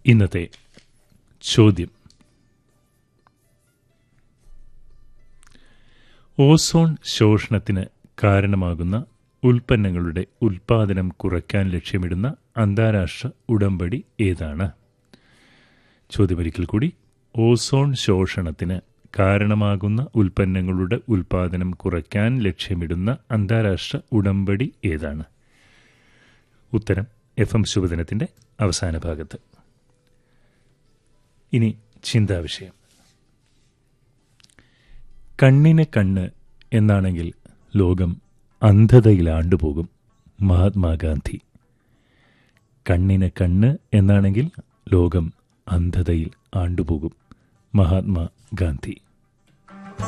ഇന്നത്തെ ചോദ്യം: ഓസോൺ ശോഷണത്തിന് കാരണമാകുന്ന ഉൽപ്പന്നങ്ങളുടെ ഉൽപ്പാദനം കുറയ്ക്കാൻ ലക്ഷ്യമിടുന്ന അന്താരാഷ്ട്ര ഉടമ്പടി ഏതാണ്? ചോദ്യമൊരിക്കൽ കൂടി: ഓസോൺ ശോഷണത്തിന് കാരണമാകുന്ന ഉൽപ്പന്നങ്ങളുടെ ഉൽപ്പാദനം കുറയ്ക്കാൻ ലക്ഷ്യമിടുന്ന അന്താരാഷ്ട്ര ഉടമ്പടി ഏതാണ്? ഉത്തരം FM ശുഭദിനത്തിൻ്റെ അവസാന ഭാഗത്ത്. ഇനി ചിന്താവിഷയം: കണ്ണിന് കണ്ണ് എന്നാണെങ്കിൽ ലോകം അന്ധതയിലാണ്ടുപോകും. മഹാത്മാഗാന്ധി. കണ്ണിന് കണ്ണ് എന്നാണെങ്കിൽ ലോകം അന്ധതയിൽ ആണ്ടുപോകും. മഹാത്മാഗാന്ധി.